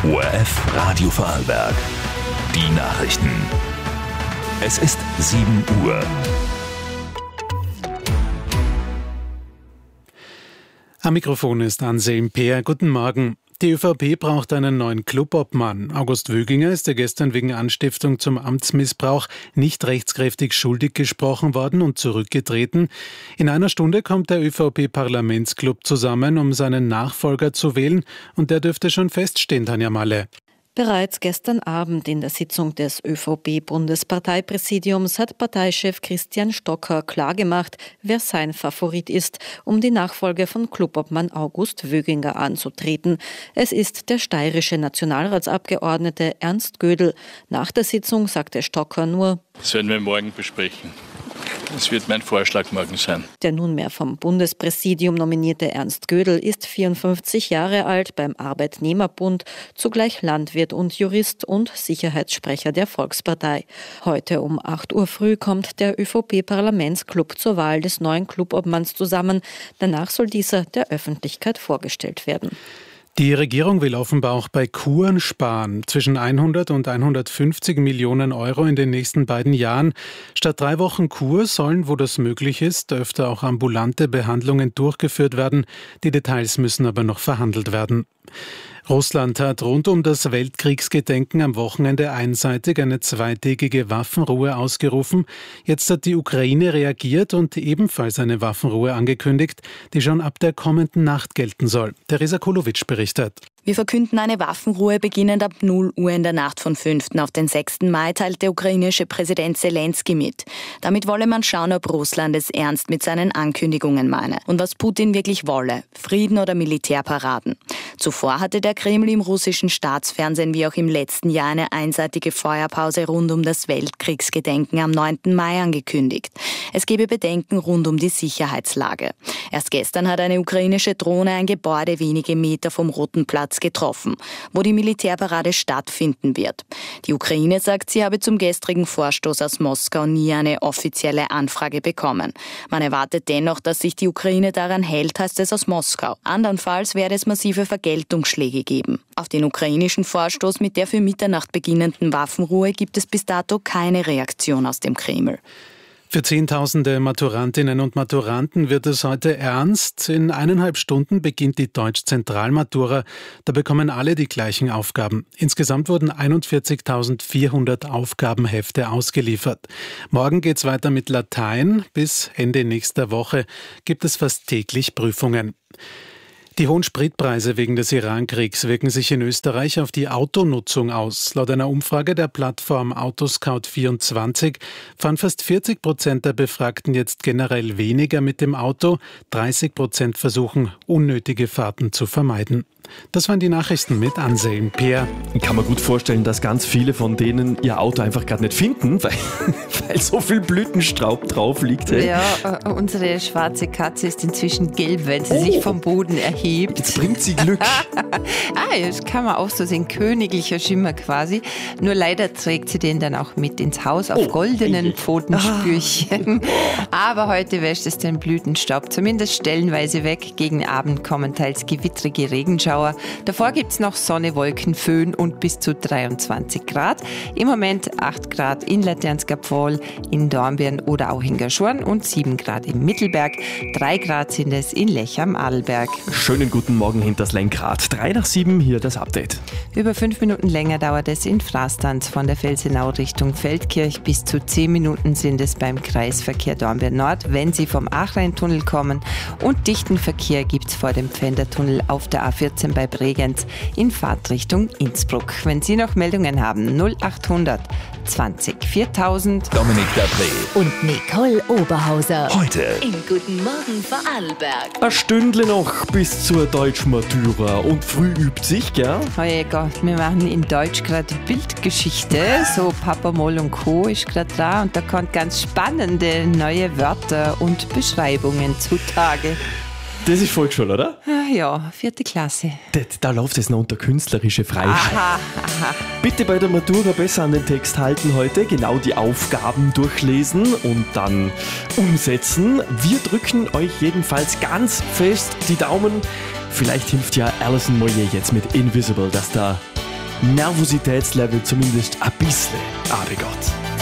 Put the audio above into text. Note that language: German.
ORF Radio Vorarlberg. Die Nachrichten. Es ist 7 Uhr. Am Mikrofon ist Anselm Peer. Guten Morgen. Die ÖVP braucht einen neuen Clubobmann. August Wöginger ist ja gestern wegen Anstiftung zum Amtsmissbrauch nicht rechtskräftig schuldig gesprochen worden und zurückgetreten. In einer Stunde kommt der ÖVP-Parlamentsclub zusammen, um seinen Nachfolger zu wählen. Und der dürfte schon feststehen, Tanja Malle. Bereits gestern Abend in der Sitzung des ÖVP-Bundesparteipräsidiums hat Parteichef Christian Stocker klargemacht, wer sein Favorit ist, um die Nachfolge von Clubobmann August Wöginger anzutreten. Es ist der steirische Nationalratsabgeordnete Ernst Gödel. Nach der Sitzung sagte Stocker nur: Das werden wir morgen besprechen. Das wird mein Vorschlag morgen sein. Der nunmehr vom Bundespräsidium nominierte Ernst Gödel ist 54 Jahre alt, beim Arbeitnehmerbund, zugleich Landwirt und Jurist und Sicherheitssprecher der Volkspartei. Heute um 8 Uhr früh kommt der ÖVP-Parlamentsclub zur Wahl des neuen Clubobmanns zusammen. Danach soll dieser der Öffentlichkeit vorgestellt werden. Die Regierung will offenbar auch bei Kuren sparen. Zwischen 100 und 150 Millionen Euro in den nächsten beiden Jahren. Statt 3 Wochen Kur sollen, wo das möglich ist, öfter auch ambulante Behandlungen durchgeführt werden. Die Details müssen aber noch verhandelt werden. Russland hat rund um das Weltkriegsgedenken am Wochenende einseitig eine 2-tägige Waffenruhe ausgerufen. Jetzt hat die Ukraine reagiert und ebenfalls eine Waffenruhe angekündigt, die schon ab der kommenden Nacht gelten soll. Teresa Kulowitsch berichtet. Wir verkünden eine Waffenruhe beginnend ab 0 Uhr in der Nacht von 5. auf den 6. Mai, teilt der ukrainische Präsident Zelensky mit. Damit wolle man schauen, ob Russland es ernst mit seinen Ankündigungen meine und was Putin wirklich wolle, Frieden oder Militärparaden. Zuvor hatte der Kreml im russischen Staatsfernsehen wie auch im letzten Jahr eine einseitige Feuerpause rund um das Weltkriegsgedenken am 9. Mai angekündigt. Es gebe Bedenken rund um die Sicherheitslage. Erst gestern hat eine ukrainische Drohne ein Gebäude wenige Meter vom Roten Platz getroffen, wo die Militärparade stattfinden wird. Die Ukraine sagt, sie habe zum gestrigen Vorstoß aus Moskau nie eine offizielle Anfrage bekommen. Man erwartet dennoch, dass sich die Ukraine daran hält, heißt es aus Moskau. Andernfalls werde es massive Vergeltungsschläge geben. Auf den ukrainischen Vorstoß mit der für Mitternacht beginnenden Waffenruhe gibt es bis dato keine Reaktion aus dem Kreml. Für Zehntausende Maturantinnen und Maturanten wird es heute ernst. In 1,5 Stunden beginnt die Deutsch-Zentralmatura. Da bekommen alle die gleichen Aufgaben. Insgesamt wurden 41.400 Aufgabenhefte ausgeliefert. Morgen geht's weiter mit Latein. Bis Ende nächster Woche gibt es fast täglich Prüfungen. Die hohen Spritpreise wegen des Iran-Kriegs wirken sich in Österreich auf die Autonutzung aus. Laut einer Umfrage der Plattform Autoscout24 fahren fast 40% der Befragten jetzt generell weniger mit dem Auto. 30% versuchen, unnötige Fahrten zu vermeiden. Das waren die Nachrichten mit Anselm Peer. Ich kann mir gut vorstellen, dass ganz viele von denen ihr Auto einfach gerade nicht finden, weil so viel Blütenstaub drauf liegt. Hey. Ja, unsere schwarze Katze ist inzwischen gelb, wenn sie sich vom Boden erhebt. Jetzt bringt sie Glück. Das kann man auch so sehen, königlicher Schimmer quasi. Nur leider trägt sie den dann auch mit ins Haus auf goldenen Pfotenspürchen. Aber heute wäscht es den Blütenstaub zumindest stellenweise weg. Gegen Abend kommen teils gewittrige Regenschauer. Davor gibt es noch Sonne, Wolken, Föhn und bis zu 23 Grad. Im Moment 8 Grad in Laternsgapfel, in Dornbirn oder auch in Gaschorn und 7 Grad im Mittelberg. 3 Grad sind es in Lech am Adelberg. Schönen guten Morgen hinters Lenkrad. 3 nach 7, hier das Update. Über 5 Minuten länger dauert es in Frastanz von der Felsenau Richtung Feldkirch. Bis zu 10 Minuten sind es beim Kreisverkehr Dornbirn Nord, wenn Sie vom Achreintunnel kommen. Und dichten Verkehr gibt es vor dem Pfändertunnel auf der A14 bei Bregenz in Fahrtrichtung Innsbruck. Wenn Sie noch Meldungen haben, 0800 20 4000. Dominik Dapré und Nicole Oberhauser. Heute Im Guten Morgen Vorarlberg. Ein Stündle noch bis zur Deutschmatura und früh übt sich, gell? Oh je Gott, wir machen in Deutsch gerade Bildgeschichte. So Papa Moll und Co. ist gerade da und da kommt ganz spannende neue Wörter und Beschreibungen zutage. Das ist Volksschule, oder? Ja, 4. Klasse. Da läuft es noch unter künstlerische Freiheit. Aha. Bitte bei der Matura besser an den Text halten heute, genau die Aufgaben durchlesen und dann umsetzen. Wir drücken euch jedenfalls ganz fest die Daumen. Vielleicht hilft ja Alison Moyet jetzt mit Invisible, dass da Nervositätslevel zumindest ein bisschen runtergeht.